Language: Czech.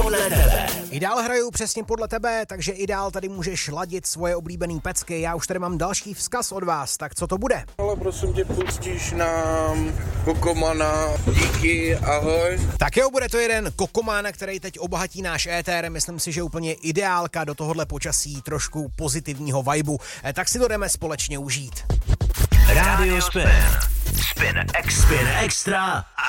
podle tebe. Ideál hraju přesně podle tebe, takže Ideál tady můžeš ladit svoje oblíbený pecky. Já už tady mám další vzkaz od vás, tak co to bude? Ale prosím tě, pustíš nám Kokomana. Díky, ahoj. Tak jo, bude to jeden Kokoman, který teď obohatí náš éter. Myslím si, že úplně ideálka do tohohle počasí, trošku pozitivního vibu. Tak si to jdeme společně užít. Radio Spin. Spin Extra